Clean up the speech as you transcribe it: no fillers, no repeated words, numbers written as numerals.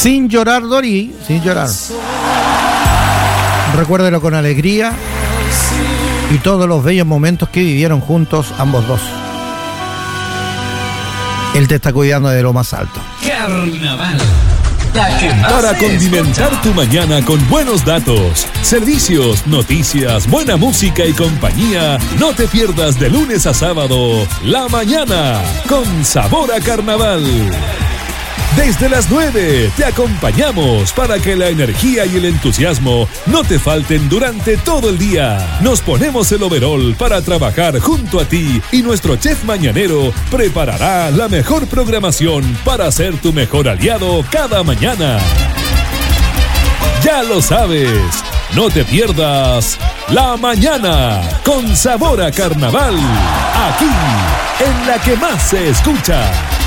Sin llorar, Dori, sin llorar. Recuérdelo con alegría y todos los bellos momentos que vivieron juntos ambos dos. Él te está cuidando de lo más alto. Carnaval. Para condimentar tu mañana con buenos datos, servicios, noticias, buena música y compañía, no te pierdas de lunes a sábado La Mañana con Sabor a Carnaval. Desde las 9 te acompañamos para que la energía y el entusiasmo no te falten durante todo el día. Nos ponemos el overol para trabajar junto a ti y nuestro chef mañanero preparará la mejor programación para ser tu mejor aliado cada mañana. Ya lo sabes, no te pierdas La Mañana con Sabor a Carnaval, aquí en la que más se escucha.